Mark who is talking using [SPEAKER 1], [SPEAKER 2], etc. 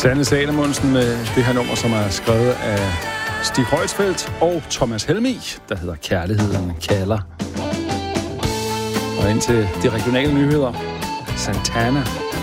[SPEAKER 1] Sanne Salomonsen med det her nummer, som er skrevet af Stig Højsfeldt og Thomas Helmig, der hedder Kærligheden kalder. Og indtil de regionale nyheder, Santana.